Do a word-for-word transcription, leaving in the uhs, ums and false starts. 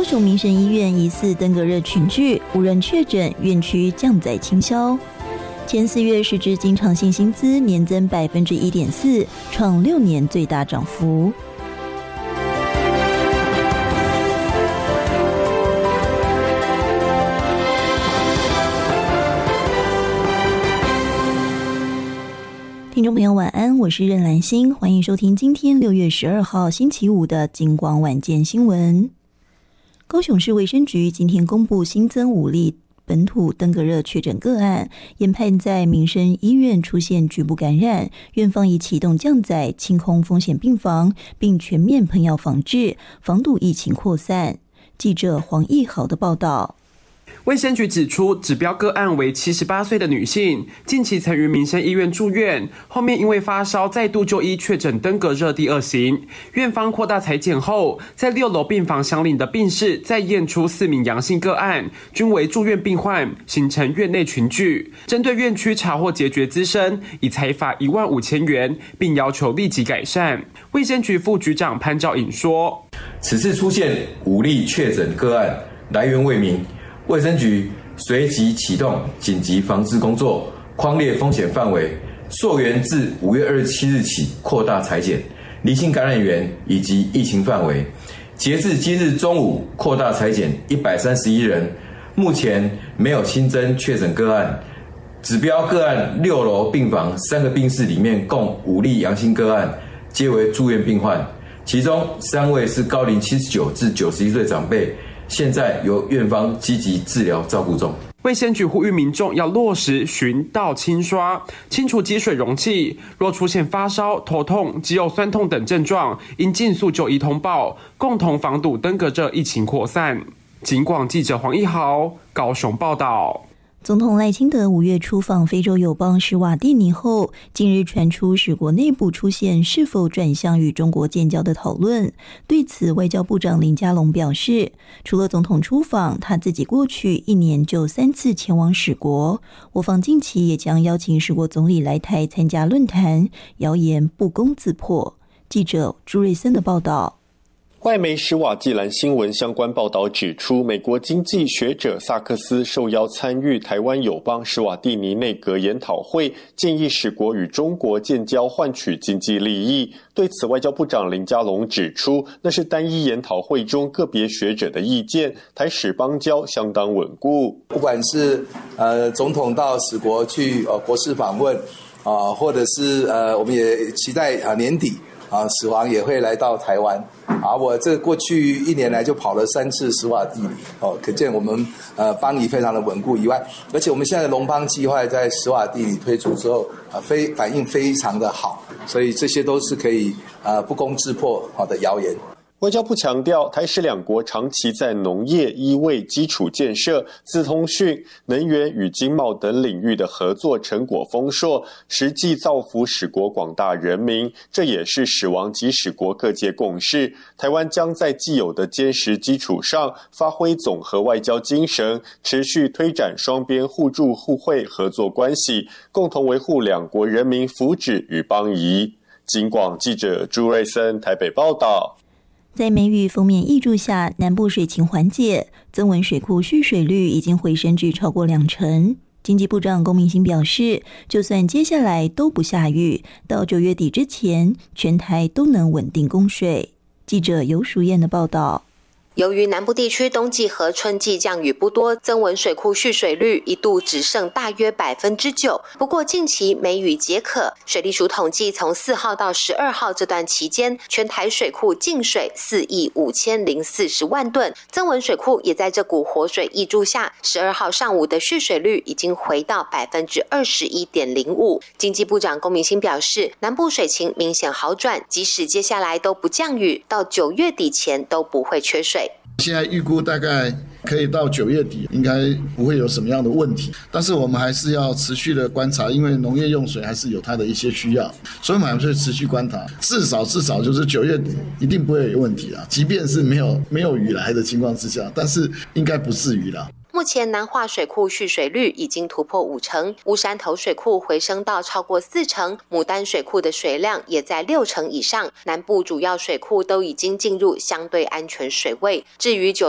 雄民生医院疑似登革热群聚，无人确诊，院区降载清消。前四月实质经常性薪资年增百分之一点四，创六年最大涨幅。听众朋友晚安，我是任兰心，欢迎收听今天六月十二号星期五的金广晚间新闻。高雄市卫生局今天公布新增五例本土登革热确诊个案，研判在民生医院出现局部感染，院方已启动降载清空风险病房，并全面喷药防治，防堵疫情扩散。记者黄义豪的报道。 卫生局指出，指标个案为七十八岁的女性，近期曾于民生医院住院，后面因为发烧再度就医确诊登革热第二型。院方扩大采检后，在六楼病房相邻的病室再验出四名阳性个案，均为住院病患，形成院内群聚。针对院区查获孑孓滋生，已裁罚一万五千元，并要求立即改善。卫生局副局长潘兆颖说：“ 此次出现五例确诊个案，来源未明。卫生局随即启动紧急防治工作，匡列风险范围，溯源自五月二十七日起扩大采检，厘清感染源以及疫情范围。截至今日中午，扩大采检一百三十一人，目前没有新增确诊个案。指标个案六楼病房三个病室里面共五例阳性个案，皆为住院病患，其中三位是高龄七十九至九十一岁长辈。现在由院方积极治疗照顾中。 卫生局呼吁民众要落实巡倒清刷，清除积水容器。若出现发烧、头痛、肌肉酸痛等症状，应尽速就医通报，共同防堵登革热疫情扩散。警广记者黄义豪高雄报道。 总统赖清德五月出访非洲友邦史瓦蒂尼后，近日传出史国内部出现是否转向与中国建交的讨论。对此，外交部长林佳龙表示，除了总统出访，他自己过去一年就三次前往史国，我方近期也将邀请史国总理来台参加论坛，谣言不攻自破。记者朱瑞森的报道。 外媒史瓦济兰新闻相关报道指出，美国经济学者萨克斯受邀参与台湾友邦史瓦蒂尼内阁研讨会，建议史国与中国建交换取经济利益。对此，外交部长林佳龙指出，那是单一研讨会中个别学者的意见，台史邦交相当稳固。 不管是呃总统到史国去呃国事访问啊、呃，或者是呃我们也期待啊、呃、年底啊史王也会来到台湾。啊，我这过去一年来就跑了三次史瓦蒂尼，哦，可见我们呃邦谊非常的稳固以外，而且我们现在的龙邦计划在史瓦蒂尼推出之后，啊，非反应非常的好，所以这些都是可以呃不攻自破好的谣言。 外交部强调，台史两国长期在农业、医卫、基础建设、资通讯、能源与经贸等领域的合作成果丰硕，实际造福史国广大人民。这也是史王及史国各界共识。台湾将在既有的坚实基础上，发挥总和外交精神，持续推展双边互助互惠合作关系，共同维护两国人民福祉与邦谊。警广记者朱瑞森台北报道。 在梅雨锋面挹注下，南部水情缓解，曾文水库蓄水率已经回升至超过两成。经济部长龚明鑫表示，就算接下来都不下雨，到九月底之前，全台都能稳定供水。记者游淑燕的报道。 由于南部地区冬季和春季降雨不多，曾文水库蓄水率一度只剩大约百分之九。不过近期梅雨解渴，水利署统计，从四号到十二号这段期间，全台水库净水四亿五千零四十万吨。曾文水库也在这股活水挹注下，十二号上午的蓄水率已经回到百分之二十一点零五。经济部长龚明鑫表示，南部水情明显好转，即使接下来都不降雨，到九月底前都不会缺水。 现在预估大概可以到九月底，应该不会有什么样的问题。但是我们还是要持续的观察，因为农业用水还是有它的一些需要，所以我们还是持续观察。至少至少就是九月底一定不会有问题啊，即便是没有没有雨来的情况之下，但是应该不至于啦。 目前南化水库蓄水率已经突破五成，乌山头水库回升到超过四成，牡丹水库的水量也在六成以上，南部主要水库都已经进入相对安全水位。至于九